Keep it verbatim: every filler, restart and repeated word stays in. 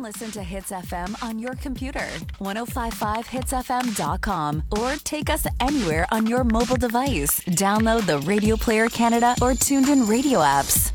can listen to Hits F M on your computer, ten fifty-five hits f m dot com, or take us anywhere on your mobile device. Download the Radio Player Canada or Tuned In Radio apps.